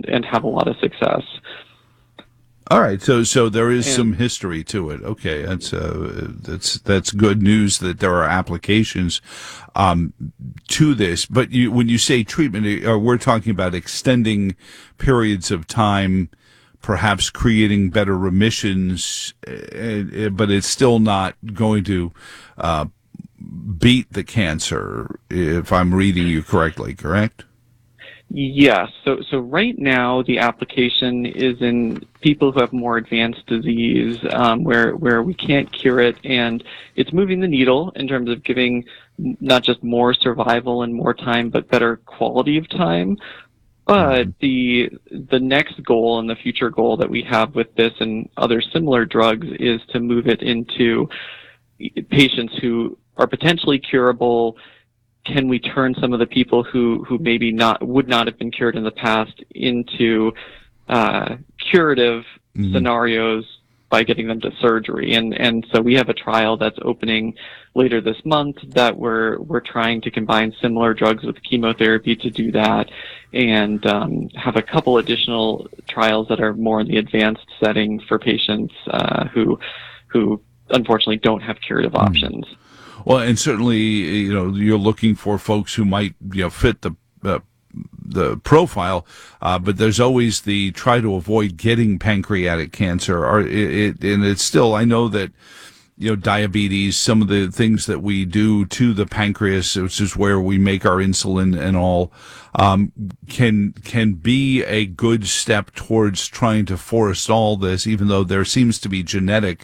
and have a lot of success. All right, so there is some history to it. Okay, that's good news that there are applications to this. But when you say treatment, we're talking about extending periods of time, perhaps creating better remissions, but it's still not going to beat the cancer, if I'm reading you correctly, correct? Yes. So right now the application is in people who have more advanced disease, where we can't cure it, and it's moving the needle in terms of giving not just more survival and more time, but better quality of time. But the next goal and the future goal that we have with this and other similar drugs is to move it into patients who are potentially curable. Can we turn some of the people who maybe would not have been cured in the past into curative scenarios by getting them to surgery? And so we have a trial that's opening later this month that we're trying to combine similar drugs with chemotherapy to do that, and have a couple additional trials that are more in the advanced setting for patients who unfortunately don't have curative options. Well, and certainly, you're looking for folks who might, fit the profile, but there's always the try to avoid getting pancreatic cancer. And it's still, I know that, diabetes, some of the things that we do to the pancreas, which is where we make our insulin and all, can be a good step towards trying to forestall this, even though there seems to be genetic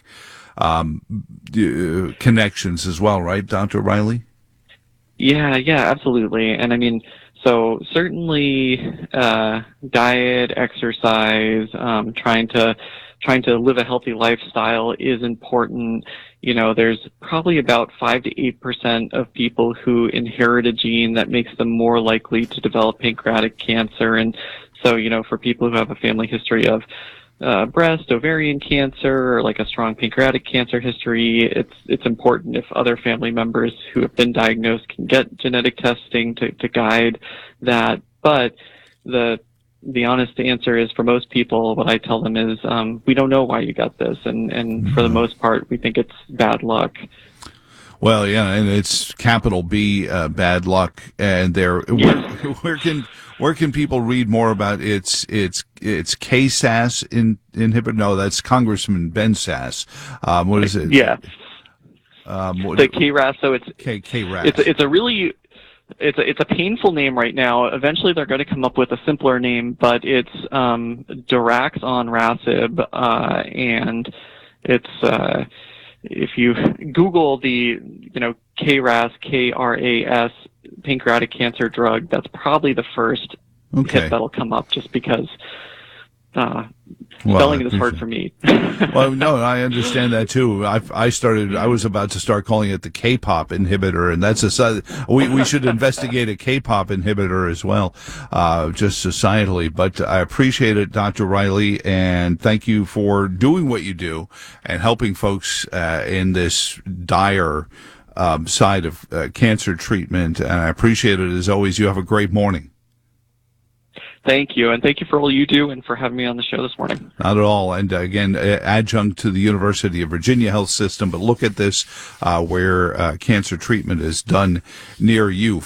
connections as well, right, Dr. Riley? Yeah, absolutely. And I mean, so certainly diet, exercise, trying to live a healthy lifestyle is important. There's probably about 5 to 8% of people who inherit a gene that makes them more likely to develop pancreatic cancer. And so, for people who have a family history of breast, ovarian cancer, or like a strong pancreatic cancer history, it's important if other family members who have been diagnosed can get genetic testing to guide that. But the honest answer is, for most people, what I tell them is, we don't know why you got this, and for the most part, we think it's bad luck. Well, yeah, and it's capital B, bad luck. And where can people read more about it's KRAS inhibitor? No, that's Congressman Ben Sass. What is it? Yeah. The KRAS. So it's KRAS. It's a painful name right now. Eventually, they're going to come up with a simpler name, but it's daraxonrasib, and it's if you Google the KRAS, KRAS pancreatic cancer drug, that's probably the first hit that'll come up, just because spelling is hard for me. Well, no, I understand that too. I was about to start calling it the K-pop inhibitor, and that's we should investigate a K-pop inhibitor as well, just societally. But I appreciate it, Dr. Riley, and thank you for doing what you do and helping folks in this dire side of cancer treatment. And I appreciate it as always. You have a great morning. Thank you, and thank you for all you do and for having me on the show this morning. Not at all. And again, adjunct to the University of Virginia Health System, but look at this where cancer treatment is done near you.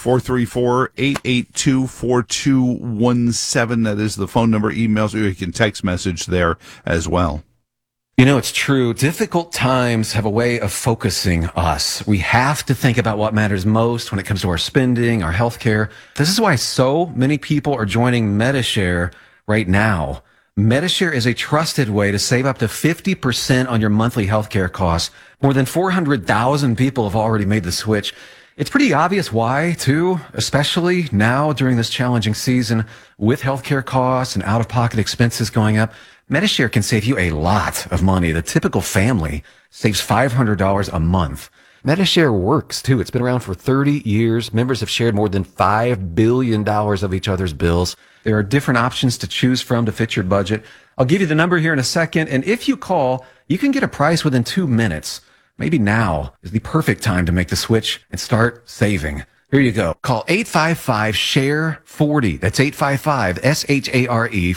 434-882-4217. That is the phone number. Emails, or you can text message there as well. It's true. Difficult times have a way of focusing us. We have to think about what matters most when it comes to our spending, our health care. This is why so many people are joining Medi-Share right now. Medi-Share is a trusted way to save up to 50% on your monthly health care costs. More than 400,000 people have already made the switch. It's pretty obvious why, too, especially now during this challenging season with healthcare costs and out-of-pocket expenses going up. Medi-Share can save you a lot of money. The typical family saves $500 a month. Medi-Share works, too. It's been around for 30 years. Members have shared more than $5 billion of each other's bills. There are different options to choose from to fit your budget. I'll give you the number here in a second, and if you call, you can get a price within 2 minutes. Maybe now is the perfect time to make the switch and start saving. Here you go. Call 855-SHARE-40. That's 855-SHARE